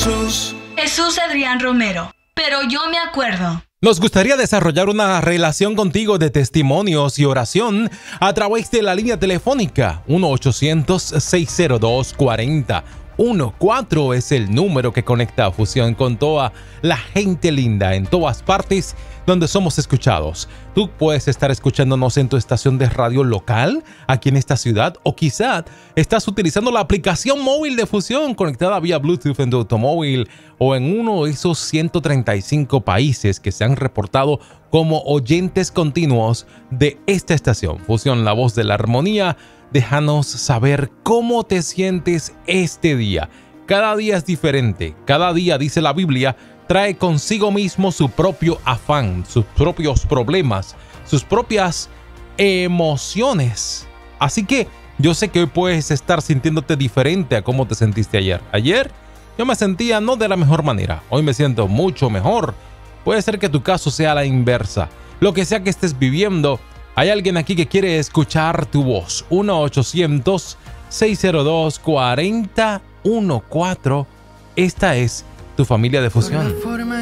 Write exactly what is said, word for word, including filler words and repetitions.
Jesús. Jesús Adrián Romero. Pero yo me acuerdo. Nos gustaría desarrollar una relación contigo de testimonios y oración a través de la línea telefónica uno ochocientos, seis cero dos, cuatro cero catorce es el número que conecta a Fusión con toda la gente linda en todas partes donde somos escuchados. Tú puedes estar escuchándonos en tu estación de radio local, aquí en esta ciudad, o quizá estás utilizando la aplicación móvil de Fusión conectada vía Bluetooth en tu automóvil o en uno de esos ciento treinta y cinco países que se han reportado como oyentes continuos de esta estación. Fusión, la voz de la armonía. Déjanos saber cómo te sientes este día. Cada día es diferente. Cada día, dice la Biblia, trae consigo mismo su propio afán, sus propios problemas, sus propias emociones. Así que yo sé que hoy puedes estar sintiéndote diferente a cómo te sentiste ayer. Ayer yo me sentía no de la mejor manera. Hoy me siento mucho mejor. Puede ser que tu caso sea la inversa. Lo que sea que estés viviendo, hay alguien aquí que quiere escuchar tu voz. uno ochocientos, seis cero dos, cuatro cero catorce. Esta es tu familia de Fusión.